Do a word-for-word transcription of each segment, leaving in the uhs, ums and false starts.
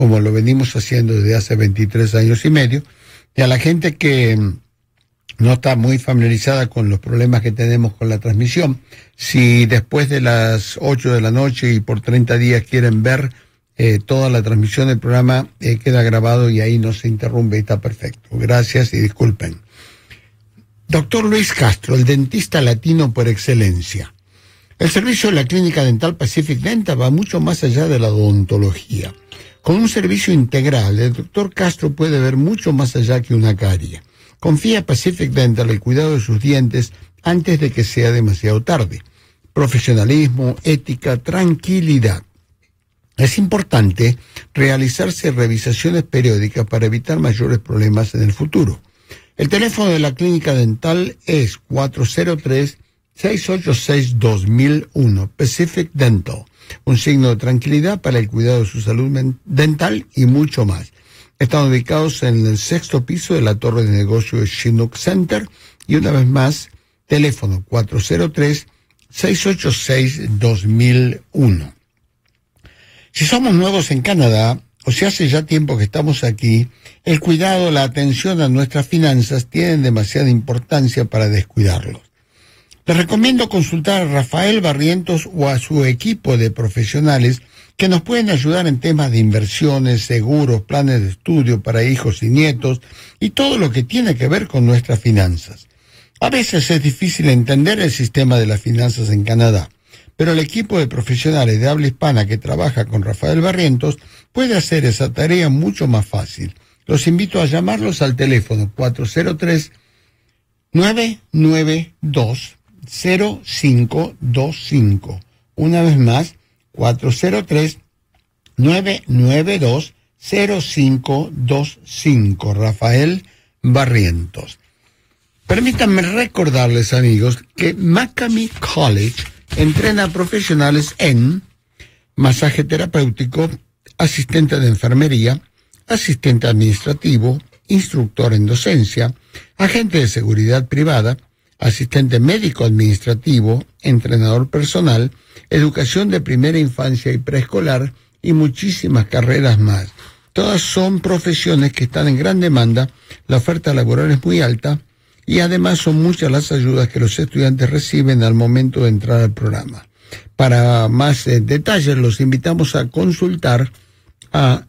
como lo venimos haciendo desde hace veintitrés años y medio, y a la gente que no está muy familiarizada con los problemas que tenemos con la transmisión, si después de las ocho de la noche y por treinta días quieren ver eh, toda la transmisión del programa, eh, queda grabado y ahí no se interrumpe y está perfecto. Gracias y disculpen. Doctor Luis Castro, el dentista latino por excelencia. El servicio de la Clínica Dental Pacific Dental va mucho más allá de la odontología. Con un servicio integral, el doctor Castro puede ver mucho más allá que una carie. Confía Pacific Dental el cuidado de sus dientes antes de que sea demasiado tarde. Profesionalismo, ética, tranquilidad. Es importante realizarse revisaciones periódicas para evitar mayores problemas en el futuro. El teléfono de la Clínica Dental es cuatro cero tres, seis ocho seis, dos mil uno, Pacific Dental. Un signo de tranquilidad para el cuidado de su salud dental y mucho más. Están ubicados en el sexto piso de la torre de negocio de Chinook Center. Y una vez más, teléfono cuatro cero tres, seis ocho seis, dos mil uno. Si somos nuevos en Canadá, o si hace ya tiempo que estamos aquí, el cuidado, la atención a nuestras finanzas tienen demasiada importancia para descuidarlos. Les recomiendo consultar a Rafael Barrientos o a su equipo de profesionales que nos pueden ayudar en temas de inversiones, seguros, planes de estudio para hijos y nietos y todo lo que tiene que ver con nuestras finanzas. A veces es difícil entender el sistema de las finanzas en Canadá, pero el equipo de profesionales de habla hispana que trabaja con Rafael Barrientos puede hacer esa tarea mucho más fácil. Los invito a llamarlos al teléfono cuatro cero tres, nueve nueve dos, cero cinco dos cinco. Una vez más, cuatro cero tres, nueve nueve dos, cero cinco dos cinco. Rafael Barrientos. Permítanme recordarles, amigos, que Maccabi College entrena a profesionales en masaje terapéutico, asistente de enfermería, asistente administrativo, instructor en docencia, agente de seguridad privada, asistente médico administrativo, entrenador personal, educación de primera infancia y preescolar y muchísimas carreras más. Todas son profesiones que están en gran demanda, la oferta laboral es muy alta y además son muchas las ayudas que los estudiantes reciben al momento de entrar al programa. Para más eh, detalles los invitamos a consultar a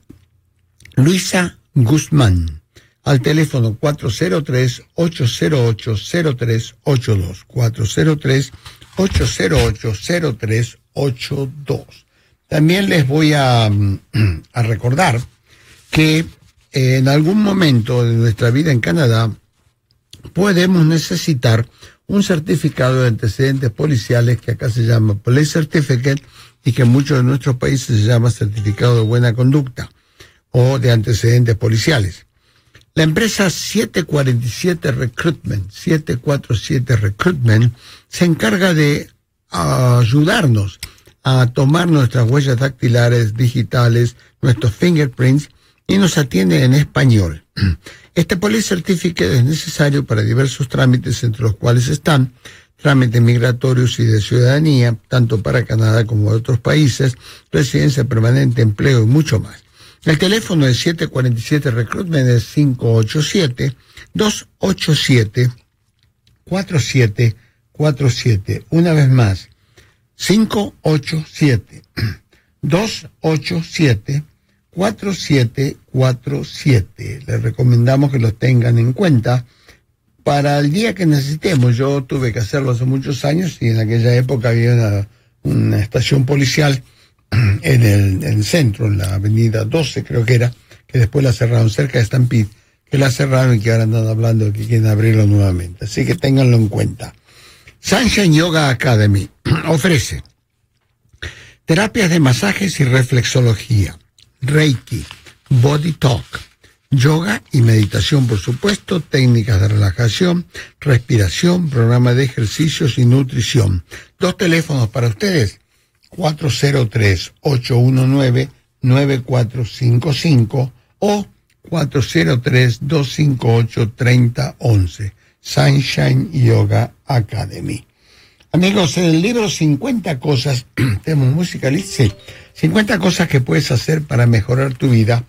Luisa Guzmán al teléfono cuatro cero tres, ocho cero ocho, cero tres ocho dos, cuatro cero tres, ocho cero ocho, cero tres ocho dos. También les voy a, a recordar que eh, en algún momento de nuestra vida en Canadá podemos necesitar un certificado de antecedentes policiales que acá se llama Police Certificate y que en muchos de nuestros países se llama certificado de buena conducta o de antecedentes policiales. La empresa siete cuatro siete Recruitment, siete cuatro siete Recruitment, se encarga de uh, ayudarnos a tomar nuestras huellas dactilares digitales, nuestros fingerprints, y nos atiende en español. Este Police Certificate es necesario para diversos trámites, entre los cuales están trámites migratorios y de ciudadanía, tanto para Canadá como otros países, residencia permanente, empleo y mucho más. El teléfono de siete cuatro siete Recruitment es cinco ocho siete, dos ocho siete, cuatro siete cuatro siete. Una vez más, cinco ocho siete, dos ocho siete, cuatro siete cuatro siete. Les recomendamos que los tengan en cuenta para el día que necesitemos. Yo tuve que hacerlo hace muchos años y en aquella época había una, una estación policial en el, en el centro, en la avenida doce creo que era, que después la cerraron, cerca de Stampede, que la cerraron y que ahora andan hablando de que quieren abrirlo nuevamente. Así que ténganlo en cuenta. Sunshine Yoga Academy ofrece terapias de masajes y reflexología, Reiki, Body Talk, yoga y meditación, por supuesto, técnicas de relajación, respiración, programa de ejercicios y nutrición. Dos teléfonos para ustedes, cuatro cero tres, ocho uno nueve, nueve cuatro cinco cinco o cuatro cero tres, dos cinco ocho, tres cero uno uno. Sunshine Yoga Academy. Amigos, en el libro cincuenta cosas, tenemos música, sí, cincuenta cosas que puedes hacer para mejorar tu vida,